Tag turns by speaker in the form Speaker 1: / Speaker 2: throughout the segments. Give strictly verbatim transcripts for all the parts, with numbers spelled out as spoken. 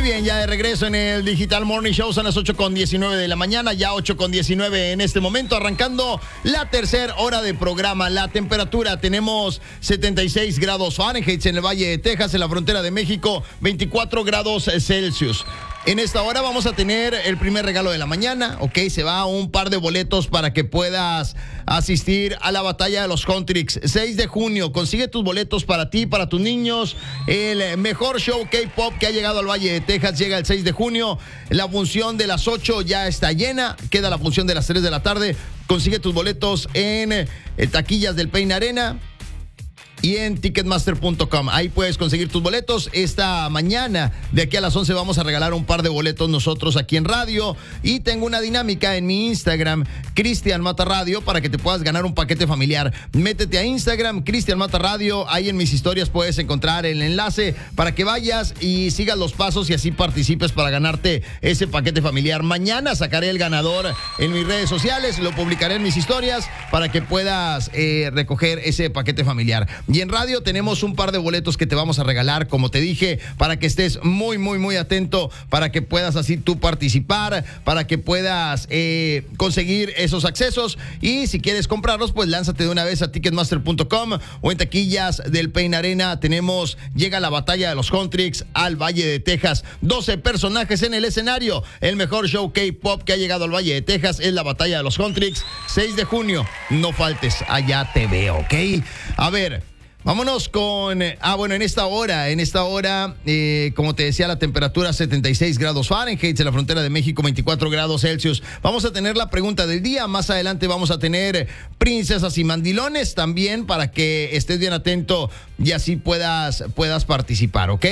Speaker 1: bien, ya de regreso en el Digital Morning Show, son las ocho con diecinueve de la mañana, ya ocho con diecinueve en este momento, arrancando la tercera hora de programa. La temperatura, tenemos setenta y seis grados Fahrenheit en el Valle de Texas, en la frontera de México, veinticuatro grados Celsius. En esta hora vamos a tener el primer regalo de la mañana, ok, se va un par de boletos para que puedas asistir a la batalla de los Countryx, seis de junio, consigue tus boletos para ti, para tus niños, el mejor show K-pop que ha llegado al Valle de Texas, llega el seis de junio, la función de las ocho ya está llena, queda la función de las tres de la tarde, consigue tus boletos en eh, taquillas del Pain Arena y en ticketmaster punto com. Ahí puedes conseguir tus boletos. Esta mañana, de aquí a las once, vamos a regalar un par de boletos nosotros aquí en radio. Y tengo una dinámica en mi Instagram, Cristian Mata Radio, para que te puedas ganar un paquete familiar. Métete a Instagram, Cristian Mata Radio. Ahí en mis historias puedes encontrar el enlace para que vayas y sigas los pasos y así participes para ganarte ese paquete familiar. Mañana sacaré el ganador en mis redes sociales, lo publicaré en mis historias para que puedas eh, recoger ese paquete familiar. Y en radio tenemos un par de boletos que te vamos a regalar, como te dije, para que estés muy, muy, muy atento, para que puedas así tú participar, para que puedas eh, conseguir esos accesos. Y si quieres comprarlos, pues lánzate de una vez a ticketmaster punto com o en taquillas del Pain Arena. Tenemos, llega la batalla de los Countryx al Valle de Texas. doce personajes en el escenario. El mejor show K-pop que ha llegado al Valle de Texas es la batalla de los Countryx. seis de junio, no faltes, allá te veo, ¿ok? A ver, vámonos con, ah bueno, en esta hora, en esta hora, eh, como te decía, la temperatura setenta y seis grados Fahrenheit, en la frontera de México veinticuatro grados Celsius. Vamos a tener la pregunta del día, más adelante vamos a tener princesas y mandilones también para que estés bien atento y así puedas, puedas participar, ¿ok?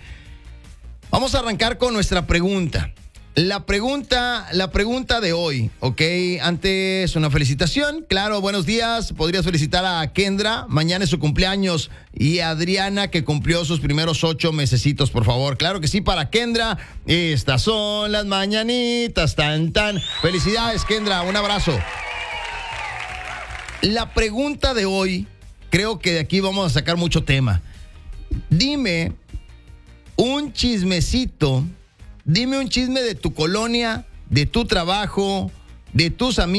Speaker 1: Vamos a arrancar con nuestra pregunta. La pregunta, la pregunta de hoy, ¿ok? Antes, una felicitación. Claro, buenos días. Podrías felicitar a Kendra. Mañana es su cumpleaños. Y a Adriana, que cumplió sus primeros ocho mesecitos, por favor. Claro que sí, para Kendra. Estas son las mañanitas, tan, tan. Felicidades, Kendra. Un abrazo. La pregunta de hoy, creo que de aquí vamos a sacar mucho tema. Dime un chismecito. Dime un chisme de tu colonia, de tu trabajo, de tus amigos.